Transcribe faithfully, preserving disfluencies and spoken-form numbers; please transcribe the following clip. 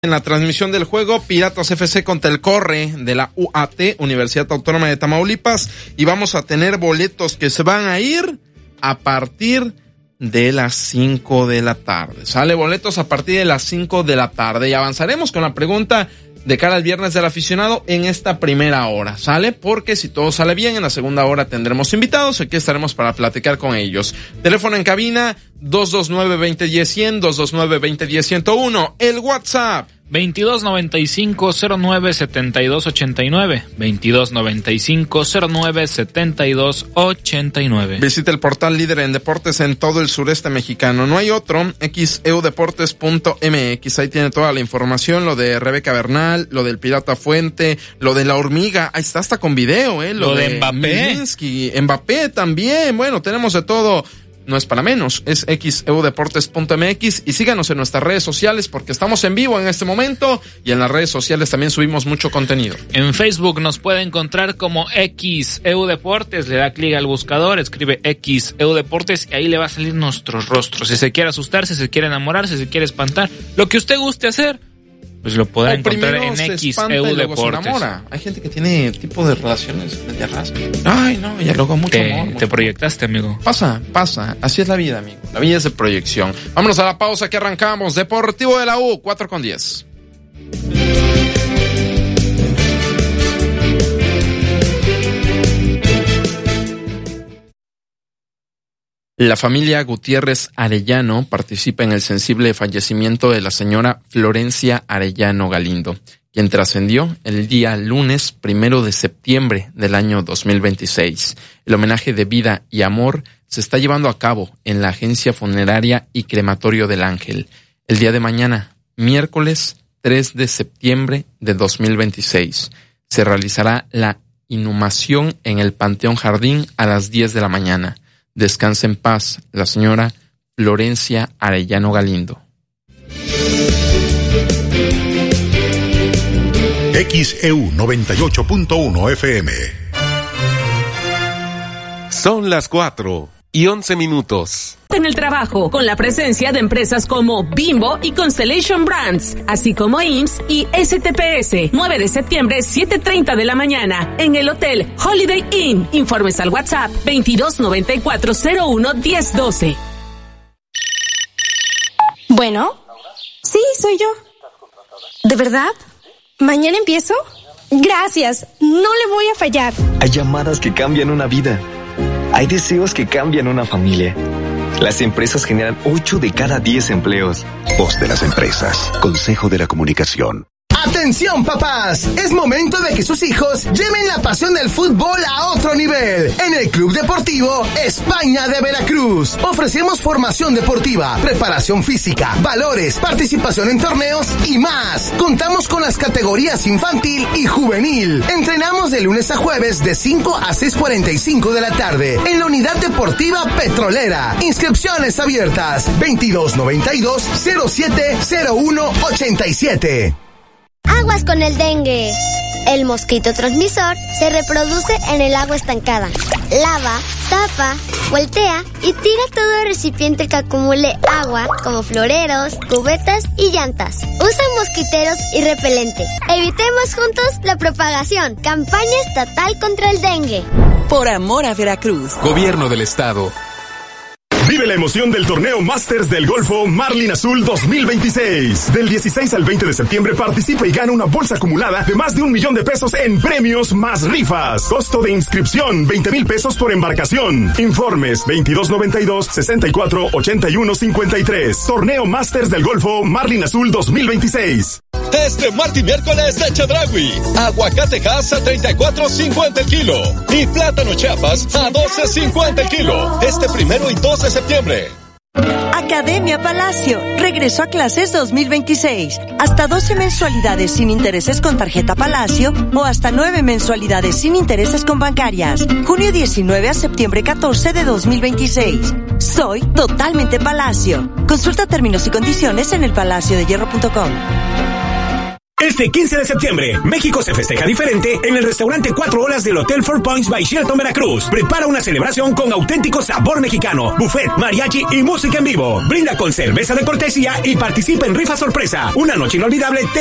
En la transmisión del juego, Piratas F C contra el Corre de la U A T, Universidad Autónoma de Tamaulipas, y vamos a tener boletos que se van a ir a partir de las cinco de la tarde. Sale boletos a partir de las cinco de la tarde y avanzaremos con la pregunta de cara al viernes del aficionado en esta primera hora, ¿sale? Porque si todo sale bien, en la segunda hora tendremos invitados, aquí estaremos para platicar con ellos. Teléfono en cabina, dos dos nueve, veinte diez, cien, dos dos nueve, veinte diez, ciento uno. El WhatsApp, veintidós noventa y cinco, cero nueve, setenta y dos ochenta y nueve, veintidós noventa y cinco, cero nueve, setenta y dos ochenta y nueve. Visita el portal líder en deportes en todo el sureste mexicano. No hay otro, x e u deportes punto m x. Ahí tiene toda la información, lo de Rebeca Bernal, lo del Pirata Fuente, lo de la hormiga. Ahí está hasta con video, eh. Lo, lo de, de Mbappé. Milinsky, Mbappé también. Bueno, tenemos de todo. No es para menos, es x e u deportes punto m x y síganos en nuestras redes sociales porque estamos en vivo en este momento y en las redes sociales también subimos mucho contenido. En Facebook nos puede encontrar como X E U Deportes, le da clic al buscador, escribe X E U Deportes y ahí le va a salir nuestros rostros. Si se quiere asustar, si se quiere enamorar, si se quiere espantar, lo que usted guste hacer, pues lo podrá encontrar en X E U Deportes. Hay gente que tiene tipo de relaciones media raras. Ay, no, ya luego mucho te, amor. Te mucho proyectaste, amigo. Pasa, pasa. Así es la vida, amigo. La vida es de proyección. Vámonos a la pausa que arrancamos. Deportivo de la U, cuatro con diez. La familia Gutiérrez Arellano participa en el sensible fallecimiento de la señora Florencia Arellano Galindo, quien trascendió el día lunes primero de septiembre del año dos mil veintiséis. El homenaje de vida y amor se está llevando a cabo en la Agencia Funeraria y Crematorio del Ángel. El día de mañana, miércoles tres de septiembre de dos mil veintiséis, se realizará la inhumación en el Panteón Jardín a las diez de la mañana. Descanse en paz la señora Florencia Arellano Galindo. X E U noventa y ocho punto uno F M. Son las cuatro y once minutos. En el trabajo, con la presencia de empresas como Bimbo y Constellation Brands, así como I M S S y S T P S. nueve de septiembre, siete treinta de la mañana, en el Hotel Holiday Inn. Informes al WhatsApp veintidós noventa y cuatro, cero uno, diez doce. Bueno, sí, soy yo. ¿De verdad? ¿Mañana empiezo? Gracias, no le voy a fallar. Hay llamadas que cambian una vida. Hay deseos que cambian una familia. Las empresas generan ocho de cada diez empleos. Voz de las empresas. Consejo de la Comunicación. ¡Atención, papás! Es momento de que sus hijos lleven la pasión del fútbol a otro nivel. En el Club Deportivo España de Veracruz ofrecemos formación deportiva, preparación física, valores, participación en torneos y más. Contamos con las categorías infantil y juvenil. Entrenamos de lunes a jueves de cinco a seis cuarenta y cinco de la tarde en la Unidad Deportiva Petrolera. Inscripciones abiertas veintidós noventa y dos, cero siete cero uno ochenta y siete. Aguas con el dengue. El mosquito transmisor se reproduce en el agua estancada. Lava, tapa, voltea y tira todo recipiente que acumule agua, como floreros, cubetas y llantas. Usa mosquiteros y repelente. Evitemos juntos la propagación. Campaña estatal contra el dengue. Por amor a Veracruz. Gobierno del Estado. Vive la emoción del torneo Masters del Golfo Marlin Azul dos mil veintiséis. Del dieciséis al veinte de septiembre participa y gana una bolsa acumulada de más de un millón de pesos en premios más rifas. Costo de inscripción veinte mil pesos por embarcación. Informes veintidós noventa y dos, sesenta y cuatro, ochenta y uno cincuenta y tres. Torneo Masters del Golfo Marlin Azul dos mil veintiséis. Este martes y miércoles de Chedraui. Aguacate Hass a treinta y cuatro cincuenta el kilo. Y plátano Chiapas a doce cincuenta el kilo. Este primero y dos de septiembre. Academia Palacio regresó a clases dos mil veintiséis. Hasta doce mensualidades sin intereses con tarjeta Palacio o hasta nueve mensualidades sin intereses con bancarias. Junio diecinueve a septiembre catorce de dos mil veintiséis. Soy totalmente Palacio. Consulta términos y condiciones en el palacio de hierro punto com. Este quince de septiembre, México se festeja diferente en el restaurante Cuatro Olas del Hotel Four Points by Sheraton Veracruz. Prepara una celebración con auténtico sabor mexicano, buffet, mariachi y música en vivo. Brinda con cerveza de cortesía y participa en rifa sorpresa. Una noche inolvidable